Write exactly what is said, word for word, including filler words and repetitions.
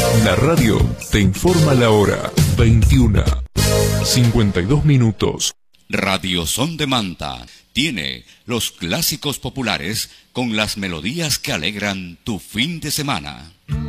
La radio te informa la hora veintiuna, cincuenta y dos minutos. Radio Son de Manta tiene los clásicos populares con las melodías que alegran tu fin de semana.